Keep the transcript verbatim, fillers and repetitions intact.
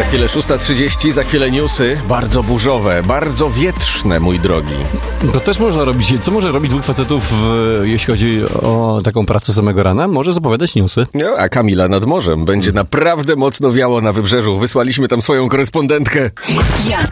chwilę szósta trzydzieści, za chwilę newsy. Bardzo burzowe, bardzo wietrzne, mój drogi. To też można robić. Co może robić dwóch facetów, jeśli chodzi o taką pracę samego rana? Może zapowiadać newsy. No, a Kamila nad morzem. Będzie naprawdę mocno wiało na wybrzeżu. Wysłaliśmy tam swoją korespondentkę. Ja.